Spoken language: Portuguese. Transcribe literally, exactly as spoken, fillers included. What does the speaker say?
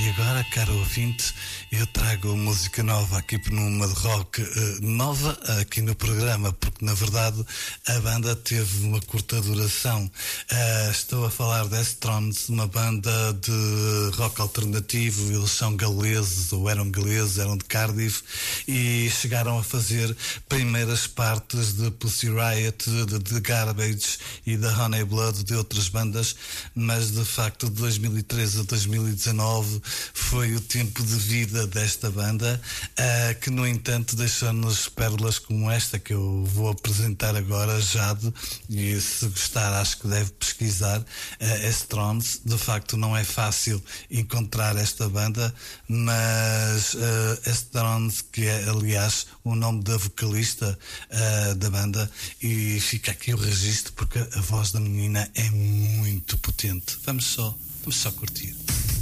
E agora, caro ouvinte, eu trago música nova aqui numa de rock uh, nova aqui no programa, porque na verdade a banda teve uma curta duração. Uh, estou a falar de Thrones, uma banda de rock alternativo. Eles são galeses, ou eram galeses, eram de Cardiff, e chegaram a fazer primeiras partes de Pussy Riot, de, de Garbage e da Honey Blood, de outras bandas, mas de facto de dois mil e treze a dois mil e dezanove foi o tempo de vida desta banda, uh, que no entanto deixou-nos pérolas como esta que eu vou apresentar agora, Jade, e se gostar acho que deve pesquisar. uh, Thrones, de facto não é fácil encontrar esta banda, mas uh, Thrones, que é aliás o nome da vocalista uh, da banda, e fica aqui o registro porque a voz da menina é muito potente. Vamos só, vamos só curtir.